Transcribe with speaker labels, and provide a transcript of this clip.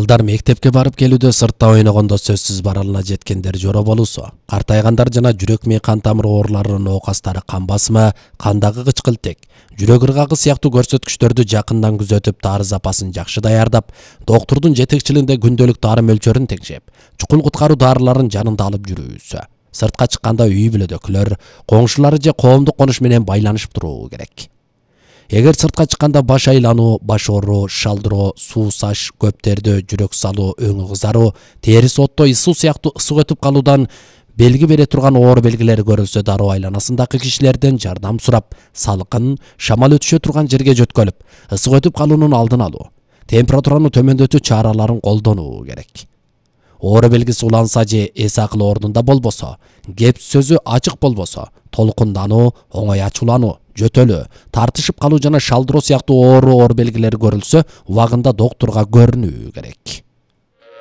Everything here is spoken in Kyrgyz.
Speaker 1: Балдар мектепке барып келүүдө сыртта ойногондо сөзсүз баралына жеткендер жоро болуусу, картайгандар жана жүрөк мээ кан тамыр ооруларынын оокастары кан басымы, кандагы кычкылтек, жүрөк ыргагы сыяктуу көрсөткүчтөрдү жакындан күзөтүп, дары запасын жакшы даярдап, доктурдун жетекчилигинде күндөлүк дары мөлчөрүн теңшеп, чукул куткаруу дарыларын жанында алып жүрүүсү. Сыртка чыкканда үй бүлөдөгүлөр, коңшулары же коомдук конуш менен байланышып туруу керек. Эгер сыртка чыкканда баш айлануу, баш ооруу, шалдыроо, суусаш, көп тердөө, жүрөк салуу, өңү кызаруу, терisi отто ысуу сыяктуу ысык өтүп калуудан белги бере турган оор белгилери көрүлсө, дароо айланасындагы кишилерден жардам сурап, салкын, шамал өтүшө турган жерге жөткөлүп, ысык өтүп калуунун алдын алуу, температураны төмөндөтүү чараларын колдонуу керек. Оору белгиси уланса же эс акыл ордунда болбосо, кеп сөзү ачык болбосо, толкундануу, оңой ачуулануу, жөтөлүү, тартышып калуу жана шалдыроо сыяктуу оор белгилери көрүлсө, убагында доктурга көрүнүү керек.